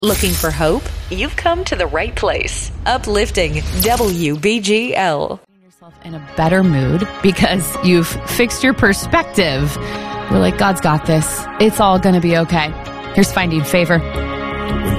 Looking for hope? You've come to the right place. Uplifting WBGL. Yourself in a better mood because you've fixed your perspective. You're like, God's got this. It's all going to be okay. Here's Finding Favor.